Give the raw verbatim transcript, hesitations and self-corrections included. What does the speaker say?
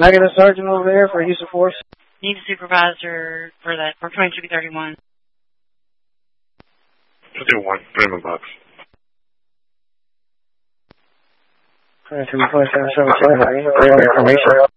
Can I get a sergeant over there for use of force? Need a supervisor for that, for twenty-two thirty-one. I'll do one. Minimum box. twenty-two point seven seven seven. For your information.